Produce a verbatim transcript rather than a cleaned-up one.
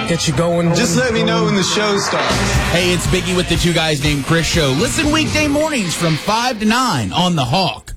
Get you going. Just let me know when the show starts. Hey, it's Biggie with the Two Guys Named Chris show. Listen weekday mornings from five to nine on The Hawk.